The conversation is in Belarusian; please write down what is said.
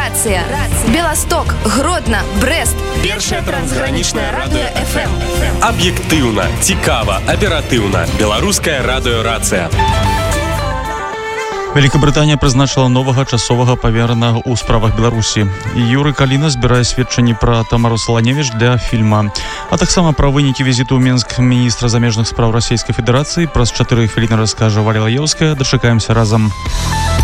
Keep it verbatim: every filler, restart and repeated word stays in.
Рацыя. Беласток, Гродно, Брест. Першае трансгранічнае радыё эф эм. Аб'ектыўна, цікава, аператыўна. Беларускае радыё Рацыя. Великабрытанія прызначыла новага часовага паверанага ў справах Беларусі. Юры Каліна збірае сведчанні пра Тамару Саланевіч для фільма. А таксама пра вынікі візіту ў Мінск міністра замежных спраў Расійскай Федэрацыі праз чатыры хвіліны раскажа Валя Лаеўская. Дачакаемся разам.